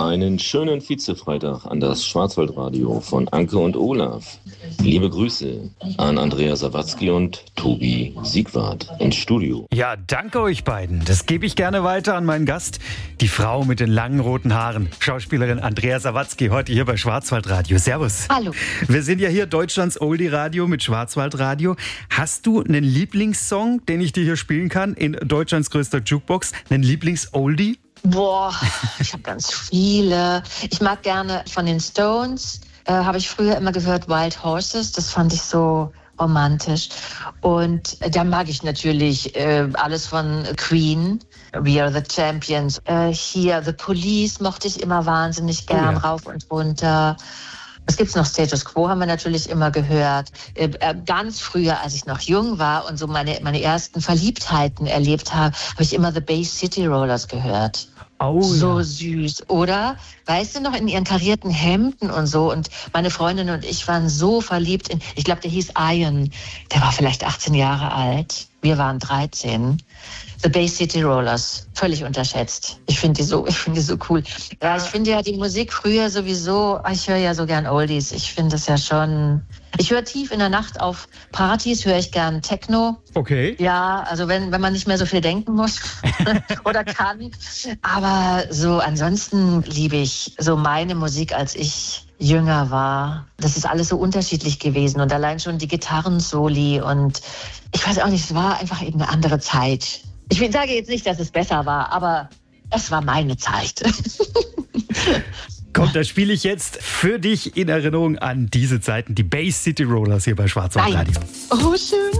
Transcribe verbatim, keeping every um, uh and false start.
Einen schönen Vizefreitag an das Schwarzwaldradio von Anke und Olaf. Liebe Grüße an Andrea Sawatzki und Tobi Siegwart ins Studio. Ja, danke euch beiden. Das gebe ich gerne weiter an meinen Gast, die Frau mit den langen roten Haaren, Schauspielerin Andrea Sawatzki, heute hier bei Schwarzwaldradio. Servus. Hallo. Wir sind ja hier Deutschlands Oldie-Radio mit Schwarzwaldradio. Hast du einen Lieblingssong, den ich dir hier spielen kann in Deutschlands größter Jukebox? Einen Lieblings-Oldie? Boah, ich habe ganz viele. Ich mag gerne von den Stones, äh, habe ich früher immer gehört, Wild Horses. Das fand ich so romantisch. Und äh, da mag ich natürlich äh, alles von Queen, We Are the Champions. Äh, hier The Police mochte ich immer wahnsinnig gern, oh ja. Rauf und runter. Was gibt's noch? Status Quo haben wir natürlich immer gehört. Äh, äh, ganz früher, als ich noch jung war und so meine, meine ersten Verliebtheiten erlebt habe, habe ich immer The Bay City Rollers gehört. Oh, so ja. Süß, oder? Weißt du noch, in ihren karierten Hemden und so. Und meine Freundin und ich waren so verliebt in, ich glaube, der hieß Ian. Der war vielleicht achtzehn Jahre alt. Wir waren dreizehn. The Bay City Rollers, völlig unterschätzt. Ich finde die so, ich finde die so cool. Ja, ich finde ja die Musik früher sowieso, ich höre ja so gern Oldies. Ich finde es ja schon, ich höre tief in der Nacht auf Partys, höre ich gern Techno. Okay. Ja, also wenn, wenn man nicht mehr so viel denken muss oder kann. Aber so ansonsten liebe ich so meine Musik, als ich jünger war. Das ist alles so unterschiedlich gewesen und allein schon die Gitarrensoli und ich weiß auch nicht, es war einfach eben eine andere Zeit. Ich sage jetzt nicht, dass es besser war, aber es war meine Zeit. Komm, da spiele ich jetzt für dich in Erinnerung an diese Zeiten, die Bay City Rollers hier bei Schwarzwaldradio. Oh, schön.